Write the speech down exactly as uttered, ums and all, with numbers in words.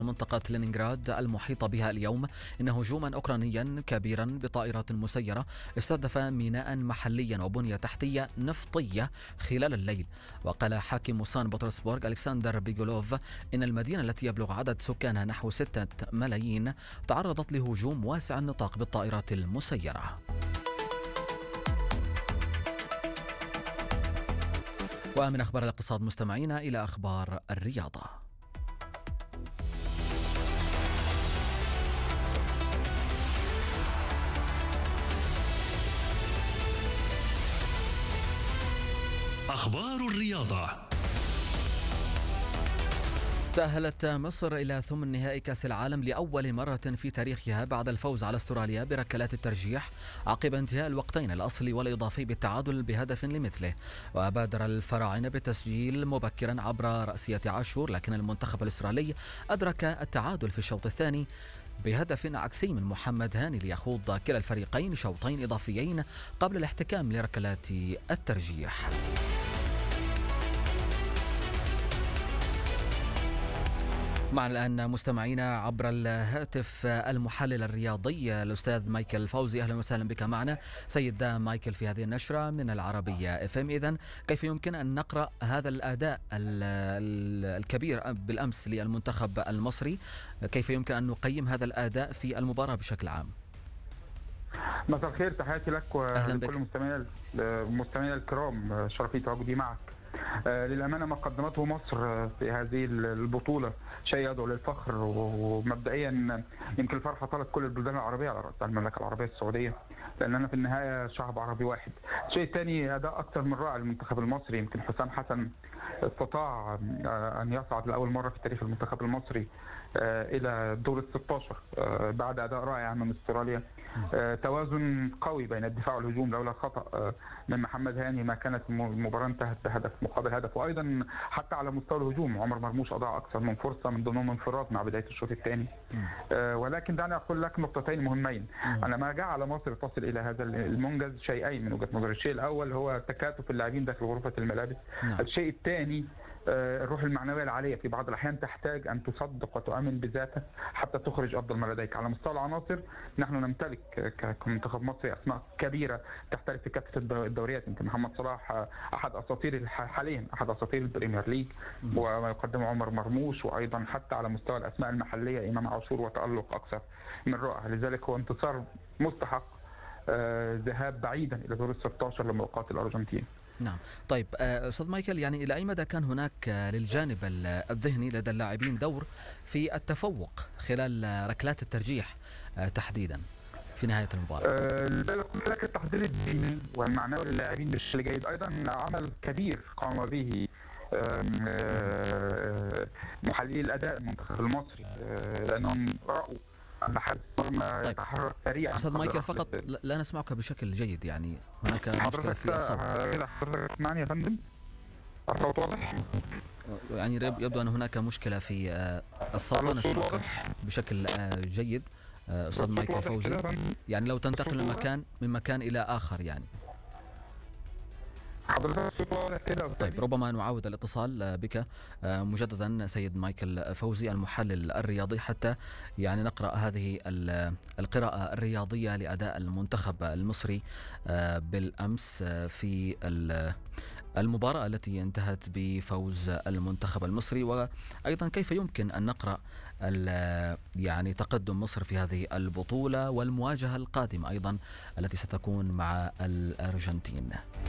منطقة لينينغراد المحيطة بها اليوم إن هجوما أوكرانيا كبيرا بطائرات مسيرة استهدف ميناء محليا وبنية تحتية نفطية خلال الليل. وقال حاكم سان بطرسبورغ ألكسندر بيغولوف إن المدينة التي يبلغ عدد سكانها نحو ستة ملايين تعرضت لهجوم واسع النطاق بالطائرات المسيرة. ومن أخبار الاقتصاد مستمعينا إلى أخبار الرياضة. أخبار الرياضة. تأهلت مصر إلى ثمن نهائي كأس العالم لأول مرة في تاريخها بعد الفوز على استراليا بركلات الترجيح عقب انتهاء الوقتين الأصلي والإضافي بالتعادل بهدف لمثله. وبادر الفراعنة بالتسجيل مبكرا عبر رأسية عاشور، لكن المنتخب الأسترالي أدرك التعادل في الشوط الثاني بهدف عكسي من محمد هاني ليخوض كلا الفريقين شوطين إضافيين قبل الاحتكام لركلات الترجيح. معنا الآن مستمعينا عبر الهاتف المحلل الرياضي الأستاذ مايكل فوزي. أهلا وسهلا بك معنا سيد مايكل في هذه النشرة من العربية اف ام. إذن كيف يمكن أن نقرأ هذا الأداء الكبير بالأمس للمنتخب المصري؟ كيف يمكن أن نقيم هذا الأداء في المباراة بشكل عام؟ مساء الخير، تحياتي لك ولكل مستمعينا المستمعين الكرام، شرفي تواجدي معك. للأمانة ما قدمته مصر في هذه البطولة شيء يدعو للفخر، ومبدئيا يمكن الفرحة طالت كل البلدان العربية على رأس المملكة العربية السعودية، لأننا في النهاية شعب عربي واحد. الشيء الثاني أداء أكثر من رائع للمنتخب المصري. يمكن حسام حسن استطاع أن يصعد لأول مرة في تاريخ المنتخب المصري إلى دور الستة عشر بعد أداء رائع من استراليا. توازن قوي بين الدفاع والهجوم، لولا خطأ من محمد هاني ما كانت المباراة انتهت بهدف مقابل هدف. وأيضا حتى على مستوى الهجوم عمر مرموش أضاع أكثر من فرصة، من ضمنهم انفراد مع بداية الشوط الثاني. ولكن دعني أقول لك نقطتين مهمين. أنا ما جعل مصر تصل إلى هذا المنجز شيئين من وجهة نظري. الشيء الأول هو تكاتف اللاعبين داخل غرفة الملابس. الشيء الثاني الروح المعنوية العالية. في بعض الأحيان تحتاج أن تصدق وتؤمن بذاتك حتى تخرج أفضل ما لديك. على مستوى العناصر نحن نمتلك كمنتخب مصري أسماء كبيرة تحترف في كافة الدوريات. يمكن محمد صلاح أحد أساطير حاليا، أحد أساطير البريمير ليج، وما يقدمه عمر مرموش. وأيضا حتى على مستوى الأسماء المحلية إمام عاشور وتألق أكثر من رائع. لذلك هو انتصار مستحق، ذهاب بعيدا إلى دور الستة عشر لملاقاة الأرجنتين. نعم. طيب أستاذ مايكل، يعني إلى أي مدى كان هناك للجانب الذهني لدى اللاعبين دور في التفوق خلال ركلات الترجيح تحديدا في نهاية المباراة؟ لك التحضير الذهني والمعنوي للاعبين بشكل جيد. أيضا عمل كبير قام به محللي الأداء المنتخب المصري، لأنهم رأوا طيب. يتحرك سريعا. أستاذ مايكل، فقط لا نسمعك بشكل جيد، يعني هناك مشكلة في الصوت. تسمعني يا فندم؟ الصوت واضح؟ يعني يبدو أن هناك مشكلة في الصوت، لا نسمعك بشكل جيد أستاذ مايكل فوزي. يعني لو تنتقل من مكان من مكان إلى آخر يعني. طيب، ربما نعاود الاتصال بك مجددا سيد مايكل فوزي المحلل الرياضي حتى يعني نقرأ هذه القراءة الرياضية لأداء المنتخب المصري بالأمس في المباراة التي انتهت بفوز المنتخب المصري، وأيضا كيف يمكن أن نقرأ يعني تقدم مصر في هذه البطولة والمواجهة القادمة أيضا التي ستكون مع الأرجنتين.